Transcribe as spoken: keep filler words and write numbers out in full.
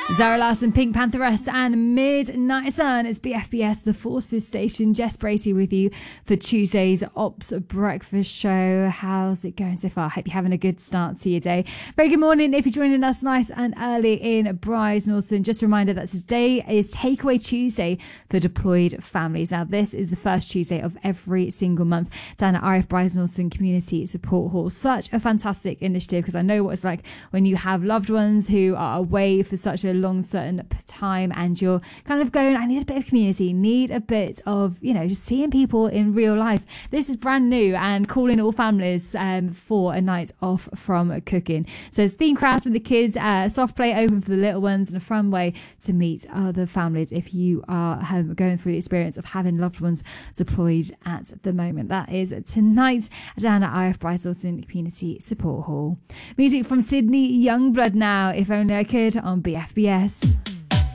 Zara Larsson, Pink Pantheress and Midnight Sun. It's B F B S, the Forces Station. Jess Bracey with you for Tuesday's Ops Breakfast Show. How's it going so far? I hope you're having a good start to your day. Very good morning if you're joining us nice and early in Bryce Norton. Just a reminder that today is Takeaway Tuesday for deployed families. Now, this is the first Tuesday of every single month down at R F Bryce Norton Community Support Hall. Such a fantastic initiative, because I know what it's like when you have loved ones who are away for such a long certain time and you're kind of going, I need a bit of community, need a bit of, you know, just seeing people in real life. This is brand new and calling all families um, for a night off from cooking. So it's theme crafts with the kids, uh, soft play open for the little ones, and a fun way to meet other families if you are um, going through the experience of having loved ones deployed at the moment. That is tonight down at R F Bryce Norton Community Support Hall. Music from Sydney Youngblood now, If Only I Could, on B F B S.